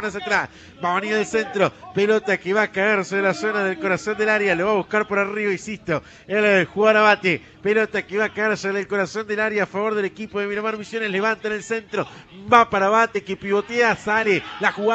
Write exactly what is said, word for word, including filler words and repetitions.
más atrás. Va a venir del centro. Pelota que va a caerse de la zona del corazón del área. Lo va a buscar por arriba, insisto. El jugador Abate. Pelota que va a caerse en el corazón del área a favor del equipo de Miramar Misiones. Levanta en el centro. Va para Abate que pivotea. Sale la jugada.